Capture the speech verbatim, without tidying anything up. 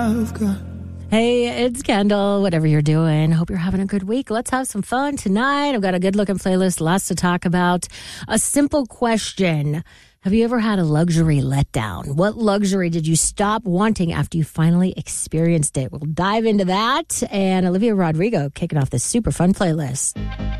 Hey, it's Kendall. Whatever you're doing, hope you're having a good week. Let's have some fun tonight. I've got a good-looking playlist, lots to talk about. A simple question. Have you ever had a luxury letdown? What luxury did you stop wanting after you finally experienced it? We'll dive into that. And Olivia Rodrigo kicking off this super fun playlist.